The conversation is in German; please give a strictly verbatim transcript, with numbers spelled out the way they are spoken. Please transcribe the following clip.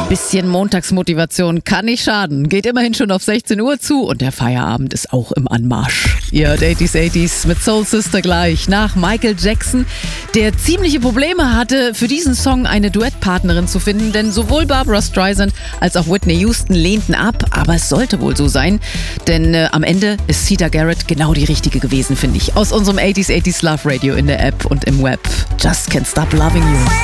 Bisschen Montagsmotivation kann nicht schaden. Geht immerhin schon auf sechzehn Uhr zu und der Feierabend ist auch im Anmarsch. Ihr hört achtziger achtziger mit Soul Sister gleich nach Michael Jackson, der ziemliche Probleme hatte, für diesen Song eine Duettpartnerin zu finden, denn sowohl Barbra Streisand als auch Whitney Houston lehnten ab, aber es sollte wohl so sein, denn äh, am Ende ist Siedah Garrett genau die richtige gewesen, finde ich. Aus unserem achtziger achtziger Love Radio in der App und im Web. Just Can't Stop Loving You.